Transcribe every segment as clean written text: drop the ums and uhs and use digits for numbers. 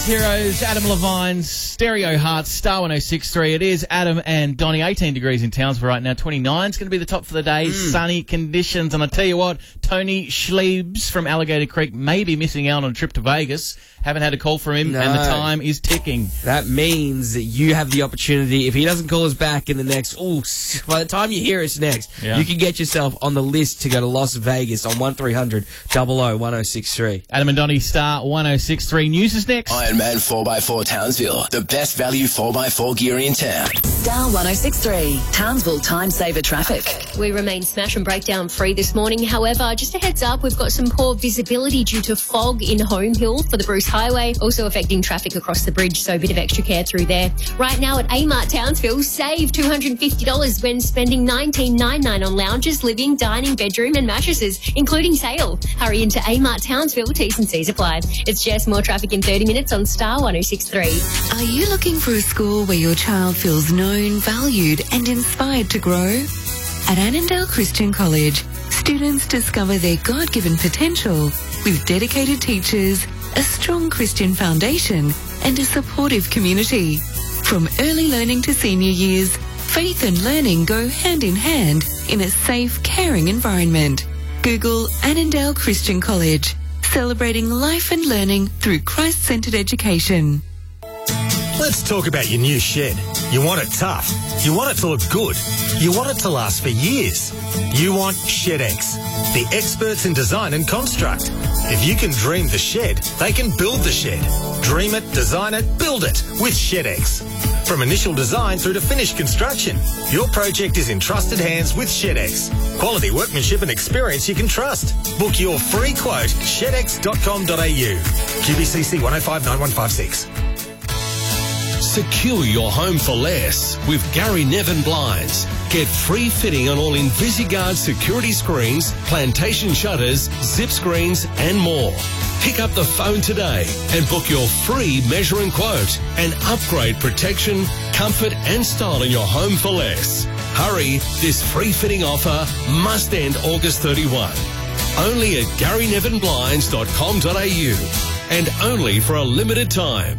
Heroes, Adam Levine's Stereo Hearts, Star 106.3. It is Adam and Donnie, 18 degrees in Townsville right now. 29 is going to be the top for the day. Sunny conditions. And I tell you what, Tony Schliebs from Alligator Creek may be missing out on a trip to Vegas. Haven't had a call from him, and the time is ticking. That means that you have the opportunity, if he doesn't call us back in the next, by the time you hear us next, you can get yourself on the list to go to Las Vegas on 1300 00 1063. Adam and Donnie, Star 106.3. News is next. Ironman 4x4 Townsville, the best value 4x4 gear in town. Star 106.3, Townsville Time Saver Traffic. We remain smash and breakdown free this morning. However, just a heads up, we've got some poor visibility due to fog in Home Hill for the Bruce Highway, also affecting traffic across the bridge, so a bit of extra care through there. Right now at Amart Townsville, save $250 when spending $19.99 on lounges, living, dining, bedroom and mattresses, including sale. Hurry into Amart Townsville, T's and C's apply. It's just more traffic in 30 minutes on Star 106.3. Are you looking for a school where your child feels known, valued and inspired to grow? At Annandale Christian College, students discover their God-given potential with dedicated teachers, a strong Christian foundation and a supportive community. From early learning to senior years, faith and learning go hand in hand in a safe, caring environment. Google Annandale Christian College, celebrating life and learning through Christ-centered education. Let's talk about your new shed. You want it tough. You want it to look good. You want it to last for years. You want ShedX, the experts in design and construct. If you can dream the shed, they can build the shed. Dream it, design it, build it with ShedX. From initial design through to finished construction, your project is in trusted hands with ShedX. Quality workmanship and experience you can trust. Book your free quote, shedx.com.au. QBCC 1059156. Secure your home for less with Gary Nevin Blinds. Get free fitting on all InvisiGuard security screens, plantation shutters, zip screens and more. Pick up the phone today and book your free measure and quote and upgrade protection, comfort and style in your home for less. Hurry, this free fitting offer must end August 31. Only at GaryNevinBlinds.com.au and only for a limited time.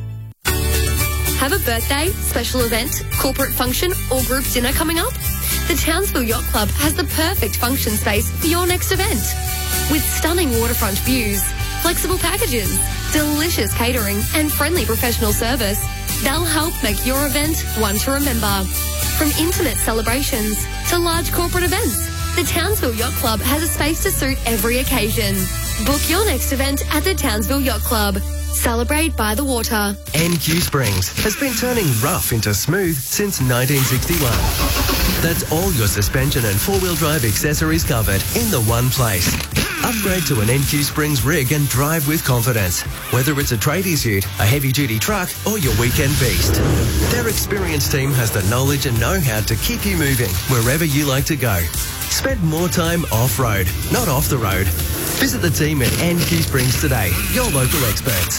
Have a birthday, special event, corporate function or group dinner coming up? The Townsville Yacht Club has the perfect function space for your next event. With stunning waterfront views, flexible packages, delicious catering and friendly professional service, they'll help make your event one to remember. From intimate celebrations to large corporate events, the Townsville Yacht Club has a space to suit every occasion. Book your next event at the Townsville Yacht Club. Celebrate by the water. NQ Springs has been turning rough into smooth since 1961. That's all your suspension and four-wheel drive accessories covered in the one place. Upgrade to an NQ Springs rig and drive with confidence. Whether it's a tradies ute, a heavy-duty truck or your weekend beast. Their experienced team has the knowledge and know-how to keep you moving wherever you like to go. Spend more time off-road, not off the road. Visit the team at NQ Springs today, your local experts.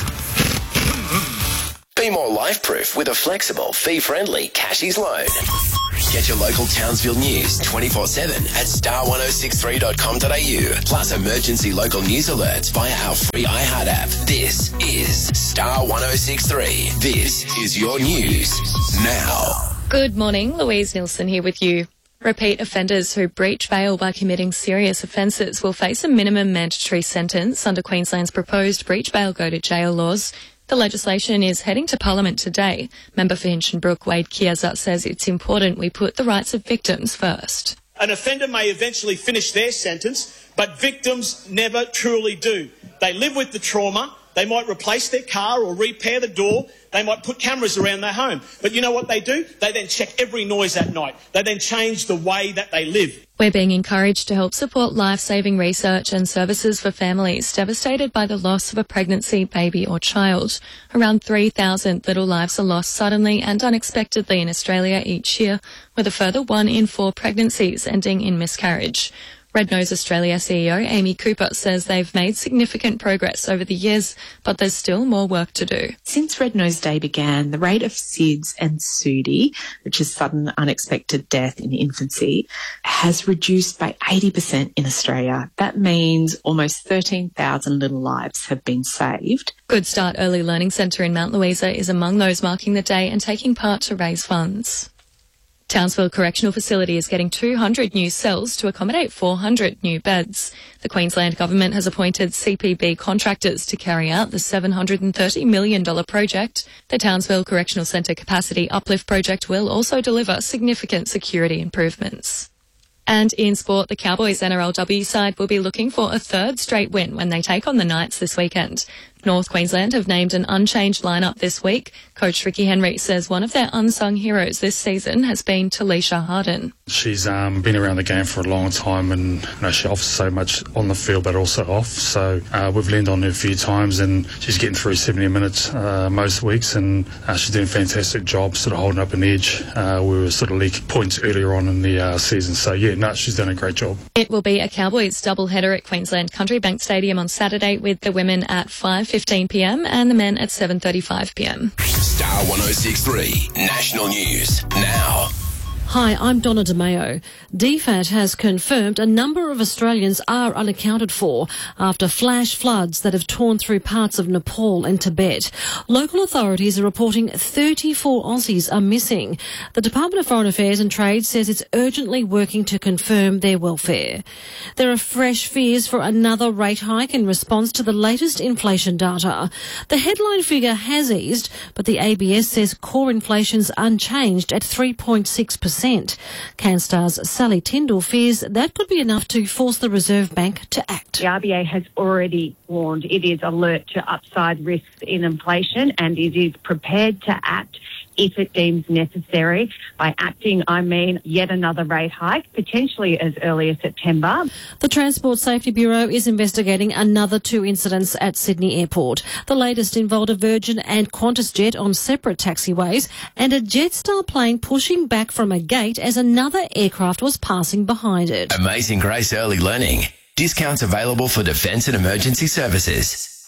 Be more life-proof with a flexible, fee-friendly Cashies loan. Get your local Townsville news 24/7 at star1063.com.au. Plus emergency local news alerts via our free iHeart app. This is Star 106.3. This is your news now. Good morning, Louise Nielsen here with you. Repeat offenders who breach bail by committing serious offences will face a minimum mandatory sentence under Queensland's proposed breach bail go to jail laws. The legislation is heading to Parliament today. Member for Hinchinbrook, Wade Chiazza, says it's important we put the rights of victims first. An offender may eventually finish their sentence, but victims never truly do. They live with the trauma. They might replace their car or repair the door. They might put cameras around their home. But you know what they do? They then check every noise at night. They then change the way that they live. We're being encouraged to help support life-saving research and services for families devastated by the loss of a pregnancy, baby or child. Around 3,000 little lives are lost suddenly and unexpectedly in Australia each year, with a further 1 in 4 pregnancies ending in miscarriage. Red Nose Australia CEO Amy Cooper says they've made significant progress over the years, but there's still more work to do. Since Red Nose Day began, the rate of SIDS and SUDI, which is sudden unexpected death in infancy, has reduced by 80% in Australia. That means almost 13,000 little lives have been saved. Good Start Early Learning Centre in Mount Louisa is among those marking the day and taking part to raise funds. Townsville Correctional Facility is getting 200 new cells to accommodate 400 new beds. The Queensland Government has appointed CPB contractors to carry out the $730 million project. The Townsville Correctional Centre Capacity Uplift Project will also deliver significant security improvements. And in sport, the Cowboys NRLW side will be looking for a third straight win when they take on the Knights this weekend. North Queensland have named an unchanged lineup this week. Coach Ricky Henry says one of their unsung heroes this season has been Talisha Harden. She's been around the game for a long time, and she offers so much on the field but also off. So we've leaned on her a few times, and she's getting through 70 minutes most weeks, and she's doing a fantastic job sort of holding up an edge. We were sort of leaking points earlier on in the season. So, she's done a great job. It will be a Cowboys doubleheader at Queensland Country Bank Stadium on Saturday, with the women at 5:15pm and the men at 7:35pm. Star 106.3 National News now. Hi, I'm Donna DeMeo. DFAT has confirmed a number of Australians are unaccounted for after flash floods that have torn through parts of Nepal and Tibet. Local authorities are reporting 34 Aussies are missing. The Department of Foreign Affairs and Trade says it's urgently working to confirm their welfare. There are fresh fears for another rate hike in response to the latest inflation data. The headline figure has eased, but the ABS says core inflation's unchanged at 3.6%. CanStar's Sally Tyndall fears that could be enough to force the Reserve Bank to act. The RBA has already warned it is alert to upside risks in inflation, and it is prepared to act if it deems necessary. By acting, I mean yet another rate hike, potentially as early as September. The Transport Safety Bureau is investigating another 2 incidents at Sydney Airport. The latest involved a Virgin and Qantas jet on separate taxiways and a Jetstar plane pushing back from a gate as another aircraft was passing behind it. Amazing Grace Early Learning. Discounts available for defence and emergency services.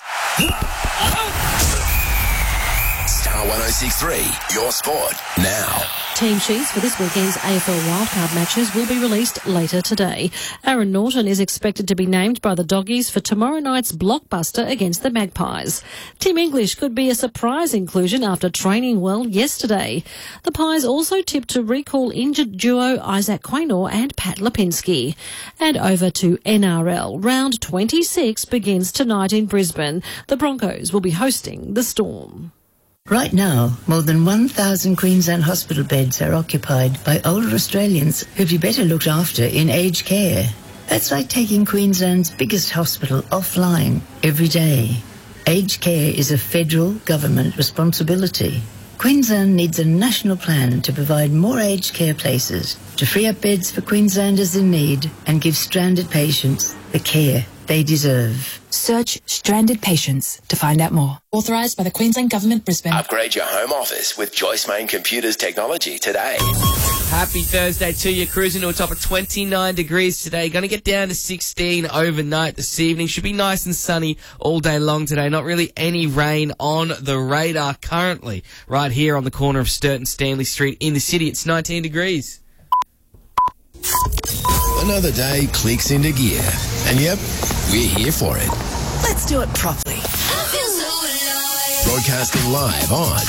Star 106.3, your sport now. Team sheets for this weekend's AFL wildcard matches will be released later today. Aaron Norton is expected to be named by the Doggies for tomorrow night's blockbuster against the Magpies. Tim English could be a surprise inclusion after training well yesterday. The Pies also tipped to recall injured duo Isaac Quaynor and Pat Lipinski. And over to NRL. Round 26 begins tonight in Brisbane. The Broncos will be hosting the Storm. Right now, more than 1,000 Queensland hospital beds are occupied by older Australians who'd be better looked after in aged care. That's like taking Queensland's biggest hospital offline every day. Aged care is a federal government responsibility. Queensland needs a national plan to provide more aged care places, to free up beds for Queenslanders in need and give stranded patients the care they deserve. Search Stranded Patients to find out more. Authorised by the Queensland Government, Brisbane. Upgrade your home office with Joyce Main Computers technology today. Happy Thursday to you. Cruising to a top of 29 degrees today. Going to get down to 16 overnight this evening. Should be nice and sunny all day long today. Not really any rain on the radar currently. Right here on the corner of Sturt and Stanley Street in the city. It's 19 degrees. Another day clicks into gear. And yep, we're here for it. Let's do it properly. Broadcasting live on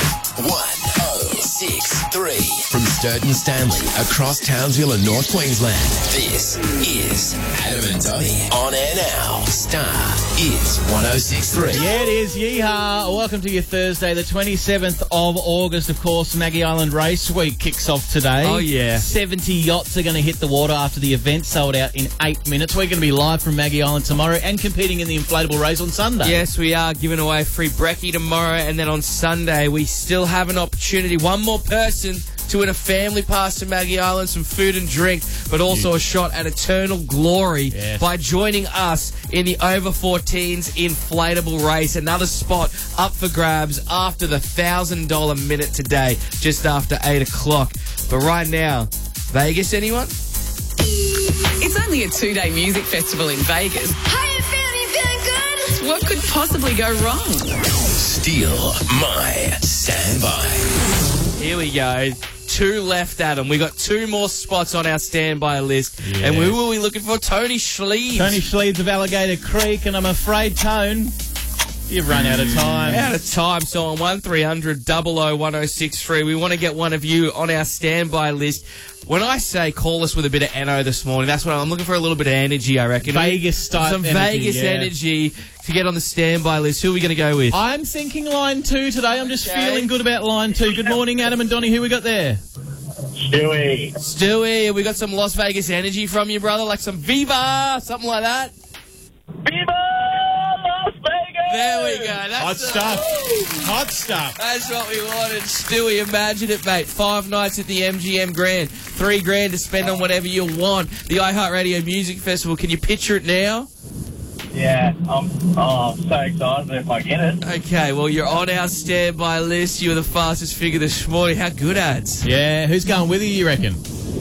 106.3 from Sturt and Stanley across Townsville and North Queensland. This is Adam and Donny on air now. Star is 106.3. Yeah, it is. Yeehaw. Welcome to your Thursday, the 27th of August. Of course, Maggie Island Race Week kicks off today. Oh, yeah. 70 yachts are going to hit the water after the event sold out in 8 minutes. We're going to be live from Maggie Island tomorrow and competing in the inflatable race on Sunday. Yes, we are giving away free brekkie tomorrow, and then on Sunday we still have an opportunity. One more person to win a family pass to Maggie Island, some food and drink, but also a shot at eternal glory by joining us in the over 14s inflatable race. Another spot up for grabs after the $1,000 minute today, just after 8 o'clock. But right now, Vegas, anyone? It's It's only a 2-day music festival in Vegas. How you feeling? You feeling good? What could possibly go wrong? Steal my standby. Here we go. 2 left, Adam. We got 2 more spots on our standby list. Yeah. And we will be looking for Tony Schleeds. Tony Schleeds of Alligator Creek, and I'm afraid, Tone, you've run out of time. Out of time. So on 1300 00 1063, we want to get one of you on our standby list. When I say call us with a bit of NO this morning, that's what I'm looking for. A little bit of energy, I reckon. Vegas type Some energy, Vegas yeah. energy to get on the standby list. Who are we going to go with? I'm thinking line 2 today. I'm just feeling good about line 2. Good morning, Adam and Donnie. Who we got there? Stewie. Have we got some Las Vegas energy from you, brother? Like some Viva, something like that? Viva Las Vegas! There we go. That's Hot stuff. Hot stuff. That's what we wanted. Stewie, imagine it, mate. 5 nights at the MGM Grand. $3 grand to spend on whatever you want. The iHeartRadio Music Festival. Can you picture it now? Yeah, I'm so excited if I get it. Okay, well, you're on our standby list. You were the fastest figure this morning. How good, Ads? Yeah, who's going with you reckon?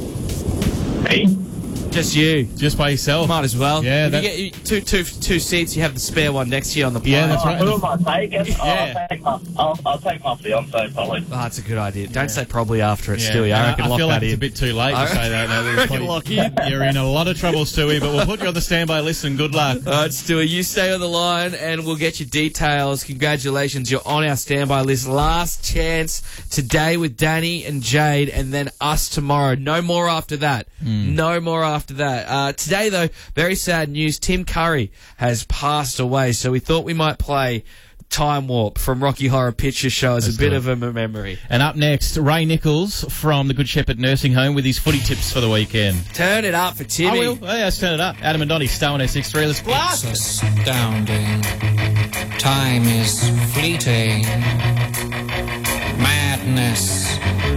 Me. Just you. Just by yourself? Might as well. Yeah. If you get two seats, you have the spare one next to you on the plane. Yeah, that's right. Who am I taking? Yeah. I'll take my fiancé probably. Oh, that's a good idea. Don't say probably after it, Yeah. Stewie. I reckon I lock feel that like in. it's a bit too late to say that. I reckon lock in. You're in a lot of trouble, Stewie, but we'll put you on the standby list and good luck. All right, Stewie, you stay on the line and we'll get your details. Congratulations, you're on our standby list. Last chance today with Danny and Jade, and then us tomorrow. No more after that. No more after that. Today, though, very sad news. Tim Curry has passed away, so we thought we might play Time Warp from Rocky Horror Picture Show as a bit of a memory. And up next, Ray Nichols from the Good Shepherd Nursing Home with his footy tips for the weekend. Turn it up for Timmy. I will. Oh, yeah, let's turn it up. Adam and Donnie, Star 106.3. Let's blast. It's astounding. Time is fleeting. Madness